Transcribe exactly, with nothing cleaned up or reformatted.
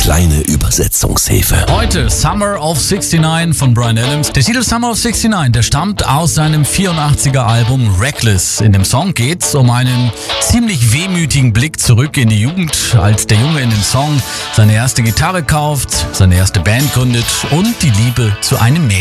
kleine Übersetzungshilfe. Heute Summer of sixty-nine von Bryan Adams. Der Titel Summer of sixty-nine, der stammt aus seinem vierundachtziger Album Reckless. In dem Song geht's um einen ziemlich wehmütigen Blick zurück in die Jugend, als der Junge in dem Song seine erste Gitarre kauft, seine erste Band gründet und die Liebe zu einem Mädchen